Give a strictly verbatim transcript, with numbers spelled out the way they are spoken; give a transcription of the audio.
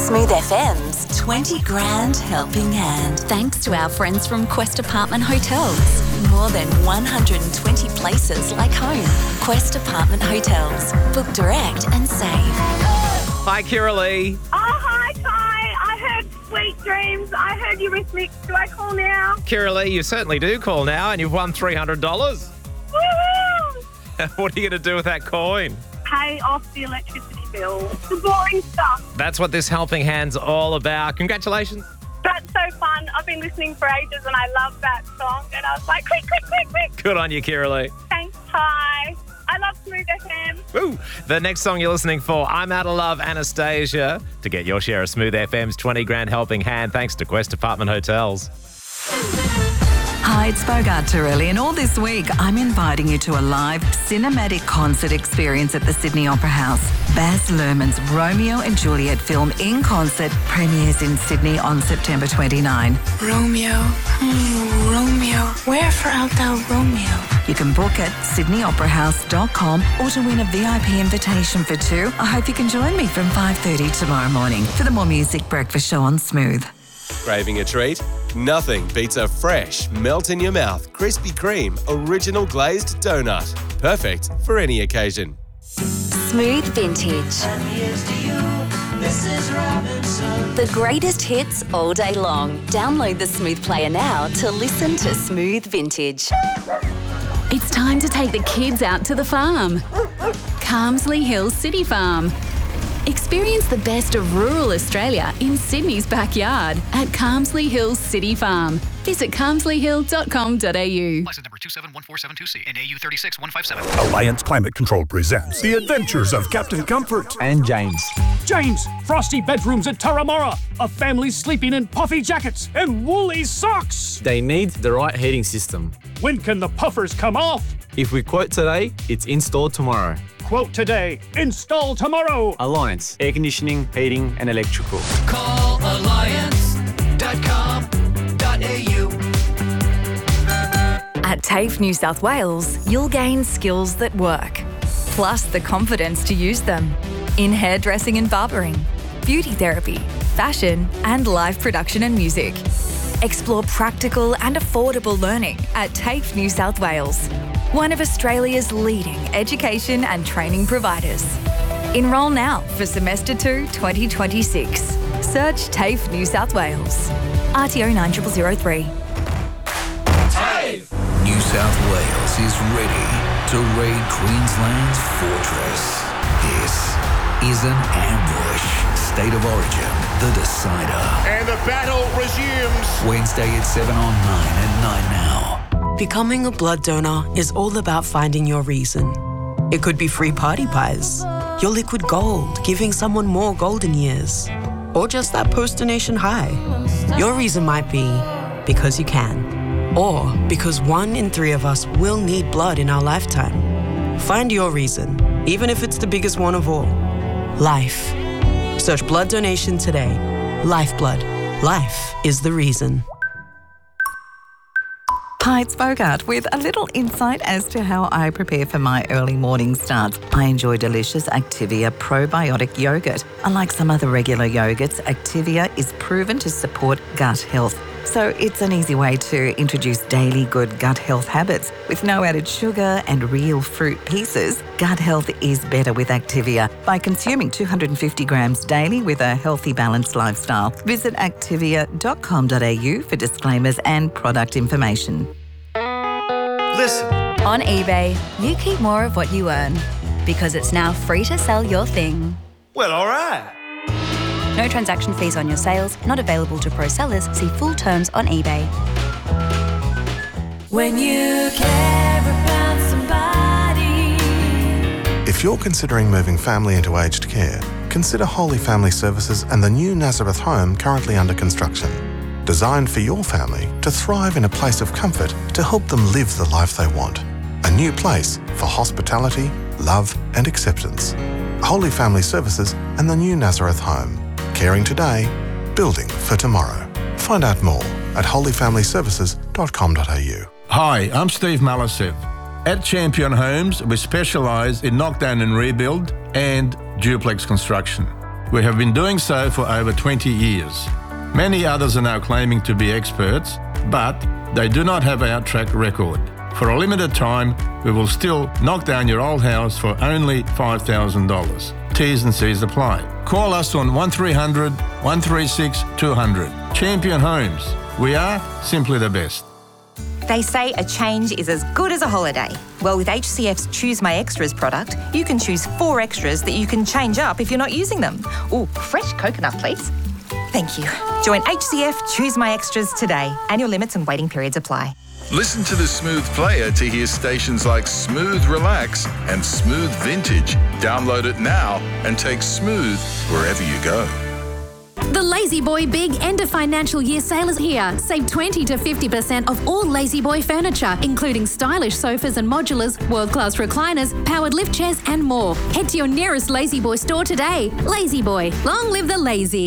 Smooth F M's twenty grand helping hand. Thanks to our friends from Quest Apartment Hotels. More than one hundred twenty places like home. Quest Apartment Hotels. Book direct and save. Hi, Kira Lee. Oh, hi, Ty. I heard Sweet Dreams. I heard you with Mick. Do I call now? Kira Lee, you certainly do call now, and you've won three hundred dollars. Woo-hoo! What are you going to do with that coin? Pay off the electricity bill. The boring stuff. That's what this helping hand's all about. Congratulations. That's so fun. I've been listening for ages and I love that song. And I was like, quick, quick, quick, quick. Good on you, Kira Lee. Thanks, Ty. I love Smooth F M. Woo. The next song you're listening for, I'm Out of Love, Anastasia. To get your share of Smooth F M's twenty grand helping hand, thanks to Quest Apartment Hotels. Hi, it's Bogart Torelli, and all this week I'm inviting you to a live cinematic concert experience at the Sydney Opera House. Baz Luhrmann's Romeo and Juliet film in concert premieres in Sydney on September twenty-ninth. Romeo, hmm, Romeo, wherefore art thou Romeo? You can book at sydney opera house dot com or to win a V I P invitation for two. I hope you can join me from five thirty tomorrow morning for the More Music Breakfast Show on Smooth. Craving a treat? Nothing beats a fresh, melt-in-your-mouth Krispy Kreme original glazed donut. Perfect for any occasion. Smooth Vintage. The greatest hits all day long. Download the Smooth Player now to listen to Smooth Vintage. It's time to take the kids out to the farm. Carmsley Hills City Farm. Experience the best of rural Australia in Sydney's backyard at Carmsley Hills City Farm. Visit carmsley hill dot com dot a u. License number two seven one four seven two C and A U three six one five seven. Alliance Climate Control presents The Adventures of Captain Comfort and James. James, frosty bedrooms at Turramurra. A family sleeping in puffy jackets and woolly socks. They need the right heating system. When can the puffers come off? If we quote today, it's installed tomorrow. Quote today, install tomorrow. Alliance, air conditioning, heating and electrical. Call alliance dot com dot a u. At TAFE New South Wales, you'll gain skills that work, plus the confidence to use them in hairdressing and barbering, beauty therapy, fashion, and live production and music. Explore practical and affordable learning at TAFE New South Wales, one of Australia's leading education and training providers. Enrol now for Semester two twenty twenty-six. Search TAFE New South Wales. R T O nine zero zero three. TAFE! New South Wales is ready to raid Queensland's fortress. This is an ambush. State of Origin, the decider. And the battle resumes. Wednesday at seven on nine and nine now. Becoming a blood donor is all about finding your reason. It could be free party pies, your liquid gold, giving someone more golden years, or just that post-donation high. Your reason might be because you can, or because one in three of us will need blood in our lifetime. Find your reason, even if it's the biggest one of all. Life. Search blood donation today. Lifeblood. Life is the reason. Hi, it's Bogart with a little insight as to how I prepare for my early morning starts. I enjoy delicious Activia probiotic yogurt. Unlike some other regular yogurts, Activia is proven to support gut health. So it's an easy way to introduce daily good gut health habits. With no added sugar and real fruit pieces, gut health is better with Activia by consuming two hundred fifty grams daily with a healthy, balanced lifestyle. Visit activia dot com dot a u for disclaimers and product information. Listen. On eBay, you keep more of what you earn because it's now free to sell your thing. Well, all right. No transaction fees on your sales, not available to pro sellers. See full terms on eBay. When you care about somebody. If you're considering moving family into aged care, consider Holy Family Services and the new Nazareth home currently under construction. Designed for your family to thrive in a place of comfort to help them live the life they want. A new place for hospitality, love and acceptance. Holy Family Services and the new Nazareth home. Caring today, building for tomorrow. Find out more at holy family services dot com dot a u. Hi, I'm Steve Malisev. At Champion Homes, we specialise in knockdown and rebuild and duplex construction. We have been doing so for over twenty years. Many others are now claiming to be experts, but they do not have our track record. For a limited time, we will still knock down your old house for only five thousand dollars. T's and C's apply. Call us on one three hundred, one three six, two hundred. Champion Homes. We are simply the best. They say a change is as good as a holiday. Well, with H C F's Choose My Extras product, you can choose four extras that you can change up if you're not using them. Ooh, fresh coconut, please. Thank you. Join H C F Choose My Extras today. Annual limits and waiting periods apply. Listen to the Smooth Player to hear stations like Smooth Relax and Smooth Vintage. Download it now and take Smooth wherever you go. The Lazy Boy Big End of Financial Year sale is here. Save twenty to fifty percent off all Lazy Boy furniture, including stylish sofas and modulars, world-class recliners, powered lift chairs and more. Head to your nearest Lazy Boy store today. Lazy Boy, long live the lazy.